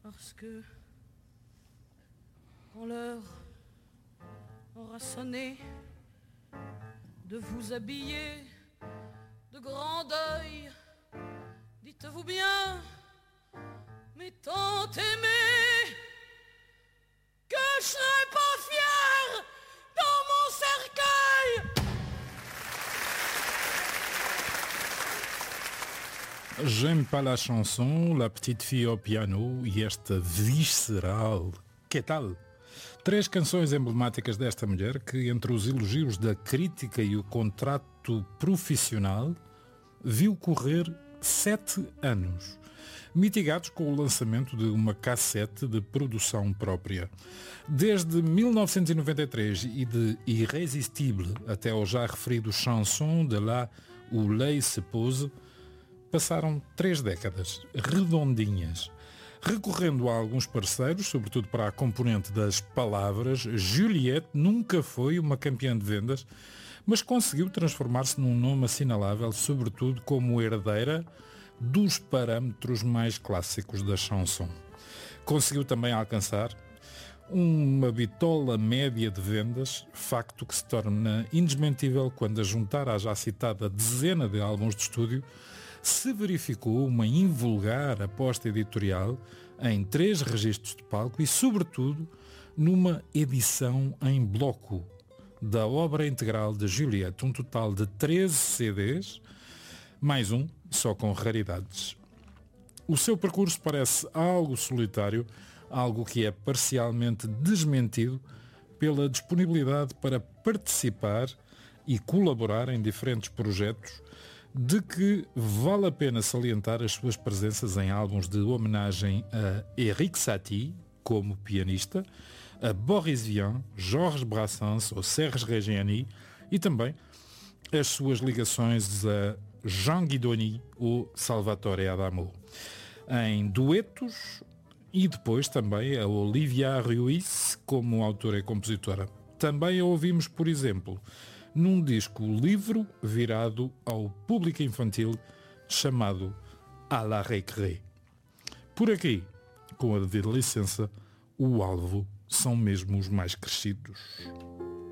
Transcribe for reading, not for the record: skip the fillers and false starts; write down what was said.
Parce que quand l'heure aura sonné de vous habiller de grand deuil, dites-vous bien, mes tant aimés, que je serai pas fier dans mon cercueil. J'aime pas la chanson, La Petite Fille ao Piano e esta visceral. Que tal? 3 canções emblemáticas desta mulher que, entre os elogios da crítica e o contrato profissional, viu correr 7 anos, mitigados com o lançamento de uma cassete de produção própria. Desde 1993 e de Irrésistible até ao já referido Chanson de là où l'œil se pose, passaram 3 décadas redondinhas. Recorrendo a alguns parceiros, sobretudo para a componente das palavras, Juliette nunca foi uma campeã de vendas, mas conseguiu transformar-se num nome assinalável, sobretudo como herdeira dos parâmetros mais clássicos da chanson. Conseguiu também alcançar uma bitola média de vendas, facto que se torna indesmentível quando, a juntar à já citada dezena de álbuns de estúdio, se verificou uma invulgar aposta editorial em 3 registros de palco e, sobretudo, numa edição em bloco da obra integral de Juliette, um total de 13 CDs, mais um só com raridades. O seu percurso parece algo solitário, algo que é parcialmente desmentido pela disponibilidade para participar e colaborar em diferentes projetos, de que vale a pena salientar as suas presenças em álbuns de homenagem a Erik Satie, como pianista, a Boris Vian, Georges Brassens ou Serge Reggiani, e também as suas ligações a Jean Guidoni ou Salvatore Adamo. Em duetos e depois também a Olivia Ruiz como autora e compositora. Também a ouvimos, por exemplo, num disco livro virado ao público infantil chamado À la Récré. Por aqui, com a devida licença, o alvo são mesmo os mais crescidos.